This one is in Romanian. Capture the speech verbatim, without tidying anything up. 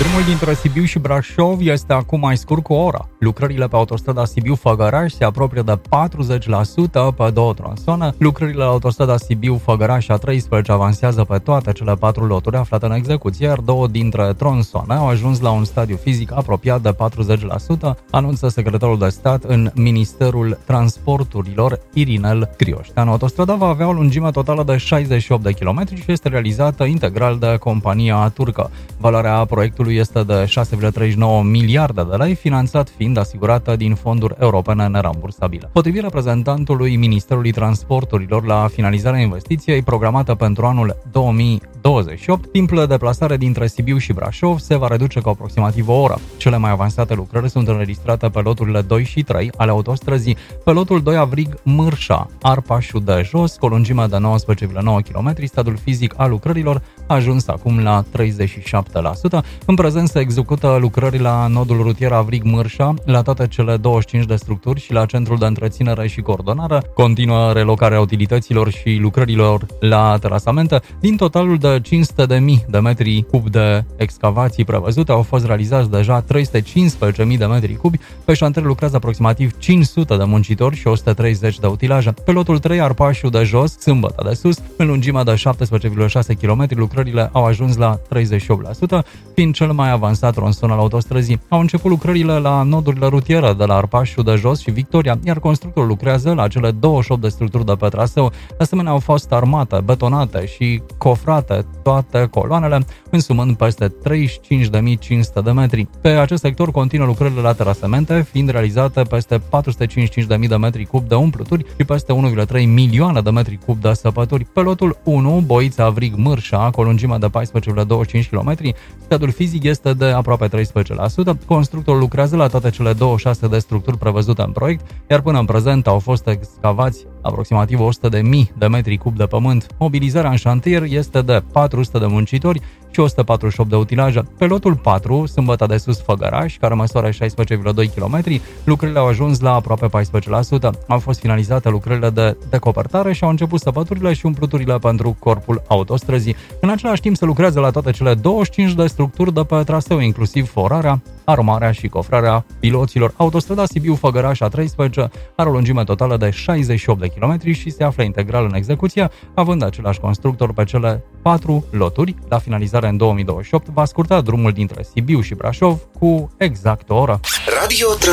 Drumul dintre Sibiu și Brașov este acum mai scurt cu o oră. Lucrările pe autostrada Sibiu-Făgăraș se apropie de patruzeci la sută pe două tronsoane. Lucrările la autostrada Sibiu-Făgăraș A treisprezece avansează pe toate cele patru loturi aflate în execuție, iar două dintre tronsoane au ajuns la un stadiu fizic apropiat de patruzeci la sută, anunță secretarul de stat în Ministerul Transporturilor, Irinel Crioștean. Autostrada va avea o lungime totală de șaizeci și opt de kilometri și este realizată integral de compania turcă. Valoarea proiectului este de șase virgulă treizeci și nouă miliarde de lei, finanțat fiind asigurată din fonduri europene nerambursabile. Potrivit reprezentantului Ministerului Transporturilor, la finalizarea investiției programată pentru anul două mii douăzeci și opt, timpul de deplasare dintre Sibiu și Brașov se va reduce cu aproximativ o oră. Cele mai avansate lucrări sunt înregistrate pe loturile doi și trei ale autostrăzii. Pe lotul doi Avrig-Mârșa, Arpașul de Jos, cu o lungime de nouăsprezece virgulă nouă kilometri, stadiul fizic al lucrărilor a ajuns acum la treizeci și șapte la sută. În prezent se execută lucrări la nodul rutier Avrig-Mârșa, la toate cele douăzeci și cinci de structuri și la centrul de întreținere și coordonare. Continuă relocarea utilităților și lucrărilor la terasamente. Din totalul de cinci sute de mii de metri cub de excavații prevăzute, au fost realizați deja trei sute cincisprezece mii de metri cubi. Pe șantier lucrează aproximativ cinci sute de muncitori și o sută treizeci de utilaje. Pe lotul trei Arpașul de Jos, Sâmbătă de Sus, în lungimea de șaptesprezece virgulă șase kilometri, lucrările au ajuns la treizeci și opt la sută, fiind cel mai avansat tronson al autostrăzii. Au început lucrările la nodurile rutiere de la Arpașul de Jos și Victoria, iar constructorul lucrează la cele douăzeci și opt de structuri de pe traseu. De asemenea, au fost armate, betonate și cofrate toate coloanele, însumând peste treizeci și cinci de mii cinci sute de metri. Pe acest sector continuă lucrările la terasamente, fiind realizate peste patru sute cincizeci și cinci de mii de metri cub de umpluturi și peste unu virgulă trei milioane de metri cub de săpături. Pe lotul unu, Boița-Avrig-Mârșa, cu o lungime de paisprezece virgulă douăzeci și cinci kilometri, stadiul fizic este de aproape treisprezece la sută. Constructorul lucrează la toate cele douăzeci și șase de structuri prevăzute în proiect, iar până în prezent au fost excavați aproximativ o sută de mii de metri cub de pământ. Mobilizarea în șantier este de patru sute de muncitori și o sută patruzeci și opt de utilaje. Pe lotul patru, Sâmbătă de Sus Făgăraș, care măsoară șaisprezece virgulă doi kilometri, lucrările au ajuns la aproape paisprezece la sută. Au fost finalizate lucrările de decopertare și au început săpăturile și umpluturile pentru corpul autostrăzii. În același timp se lucrează la toate cele douăzeci și cinci de structuri de pe traseu, inclusiv forarea, armarea și cofrarea piloților. Autostrada Sibiu-Făgăraș A treisprezece are o lungime totală de șaizeci și opt de kilometri și se află integral în execuție, având același constructor pe cele patru loturi. La finalizare în două mii douăzeci și opt va scurta drumul dintre Sibiu și Brașov cu exact o oră. Radio